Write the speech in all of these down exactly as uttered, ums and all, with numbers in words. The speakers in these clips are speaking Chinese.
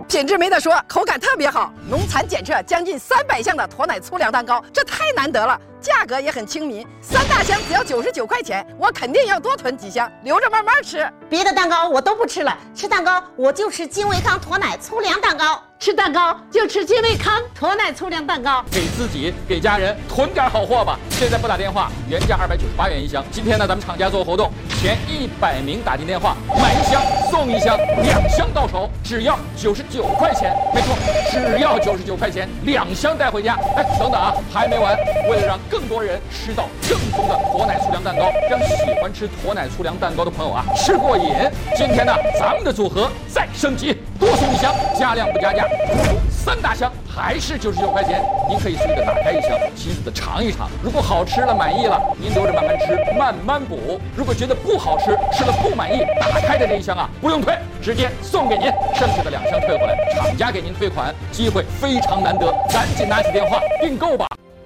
品质没得说，口感特别好，农残检测将近三百项的驼奶粗粮蛋糕，这太难得了。价格也很亲民，三大箱只要九十九块钱，我肯定要多囤几箱，留着慢慢吃。 别的蛋糕我都不吃了，吃蛋糕我就吃金维康驼奶粗粮蛋糕， 吃蛋糕就吃金维康驼奶粗粮蛋糕。 给自己给家人囤点好货吧！现在拨打电话，原价二百九十八元一箱。今天呢，咱们厂家做活动，前一百名打进电话，买一箱送一箱，两箱到手，只要九十九块钱。没错，只要九十九块钱，两箱带回家。哎，等等啊，还没完！为了让更多人吃到正宗的驼奶粗粮蛋糕，让喜欢吃驼奶粗粮蛋糕的朋友啊吃过瘾。今天呢，咱们的组合再升级，多送一箱，加量不加价，三大箱还是九十九块钱。您可以随着打开一箱，亲自的尝一尝。如果好吃了满意了，您留着慢慢吃，慢慢补。如果觉得不好吃，吃了不满意，打开的这一箱啊不用退，直接送给您，剩下的两箱退回来，厂家给您退款，机会非常难得，赶紧拿起电话订购吧。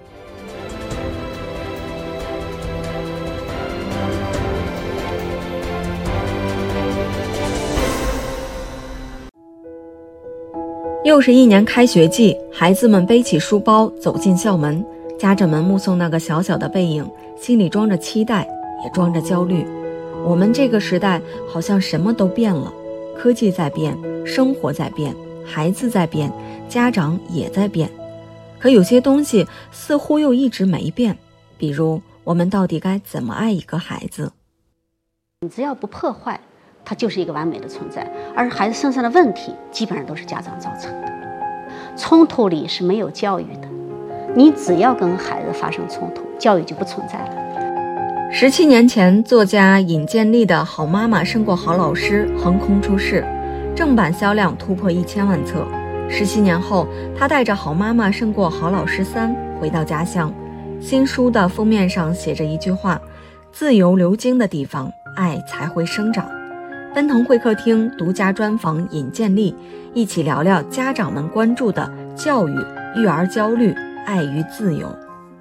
又是一年开学季，孩子们背起书包走进校门，家长们目送那个小小的背影，心里装着期待，也装着焦虑。我们这个时代好像什么都变了，科技在变，生活在变，孩子在变，家长也在变。可有些东西似乎又一直没变，比如我们到底该怎么爱一个孩子？ 你只要不破坏，它就是一个完美的存在，而孩子身上的问题基本上都是家长造成的。冲突里是没有教育的，你只要跟孩子发生冲突，教育就不存在了。 十七年前，作家尹建莉的《好妈妈胜过好老师》横空出世，正版销量突破一千万册。十七年后，她带着《好妈妈胜过好老师三》回到家乡。新书的封面上写着一句话：自由流经的地方，爱才会生长。奔腾会客厅独家专访尹建莉，一起聊聊家长们关注的教育、育儿焦虑、爱与自由。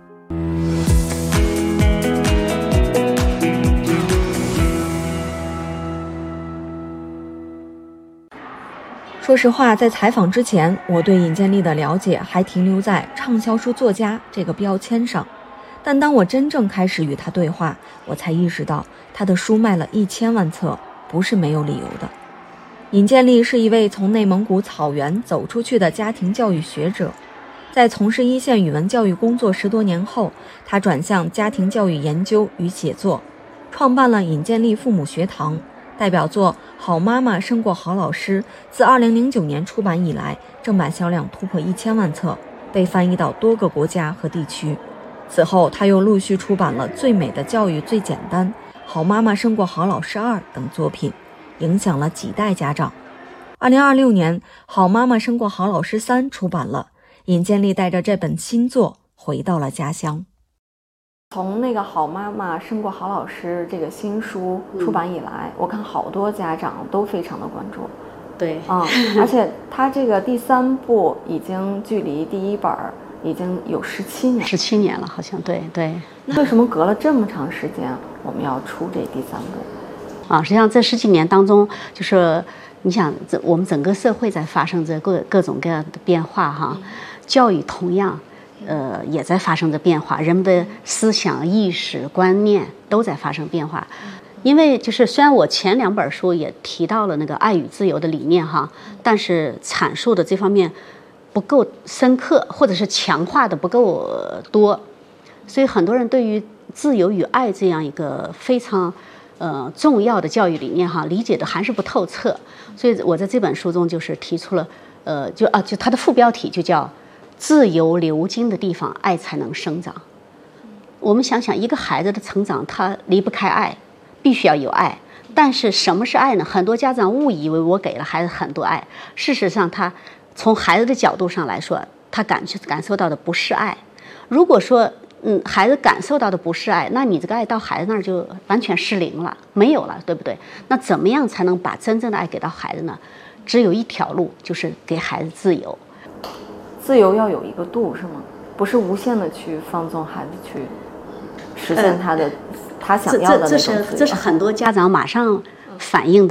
说实话，在采访之前，我对尹建莉的了解还停留在畅销书作家这个标签上。但当我真正开始与他对话，我才意识到他的书卖了一千万册不是没有理由的。尹建莉是一位从内蒙古草原走出去的家庭教育学者，在从事一线语文教育工作十多年后，他转向家庭教育研究与写作，创办了尹建莉父母学堂。代表作《好妈妈胜过好老师》自二零零九年出版以来，正版销量突破一千万册，被翻译到多个国家和地区。此后，他又陆续出版了《最美的教育最简单》《好妈妈胜过好老师二》等作品，影响了几代家长。二零二六年，《好妈妈胜过好老师三》出版了，尹建莉带着这本新作回到了家乡。从那个《好妈妈胜过好老师》这个新书出版以来，嗯、我看好多家长都非常的关注。 对， 啊、嗯，而且他这个第三部已经距离第一本已经有十七年， 十七年了，好像对对。 为什么隔了这么长时间，我们要出这第三部？ 啊，实际上这十几年当中，就是你想，这我们整个社会在发生着各各种各样的变化哈，嗯、教育同样。呃，也在发生着变化，人们的思想意识观念都在发生变化。因为就是虽然我前两本书也提到了那个爱与自由的理念哈，但是阐述的这方面不够深刻，或者是强化的不够多，所以很多人对于自由与爱这样一个非常呃重要的教育理念哈，理解的还是不透彻。所以我在这本书中就是提出了呃，就啊，就它的副标题就叫自由流经的地方，爱才能生长。我们想想，一个孩子的成长，他离不开爱，必须要有爱。但是什么是爱呢？很多家长误以为我给了孩子很多爱，事实上，他从孩子的角度上来说，他感感受到的不是爱。如果说，嗯，孩子感受到的不是爱，那你这个爱到孩子那儿就完全失灵了，没有了，对不对？那怎么样才能把真正的爱给到孩子呢？只有一条路，就是给孩子自由。 自由要有一个度，是吗？不是无限的去放纵孩子去实现他的、呃、他想要的那种自由。 这这是这是很多家长马上反映的